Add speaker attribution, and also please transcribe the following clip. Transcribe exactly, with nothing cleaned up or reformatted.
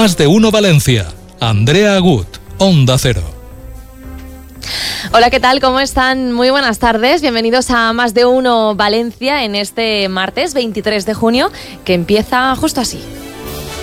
Speaker 1: Más de Uno Valencia. Andrea Agut, Onda Cero.
Speaker 2: Hola, ¿qué tal? ¿Cómo están? Muy buenas tardes. Bienvenidos a Más de Uno Valencia en este martes veintitrés de junio, que empieza justo así.